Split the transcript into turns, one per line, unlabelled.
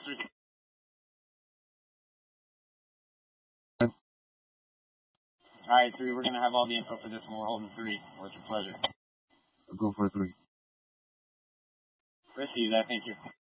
three. All right, three. We're gonna have all the info for this one. We're holding three. What's your pleasure?
I'll go for three.
Received. I thank you.